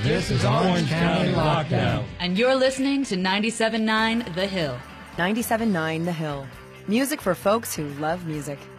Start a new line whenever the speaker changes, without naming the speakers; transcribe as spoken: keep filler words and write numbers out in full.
This is Orange County Lockdown.
And you're listening to ninety-seven point nine The Hill.
ninety-seven point nine The Hill. Music for folks who love music.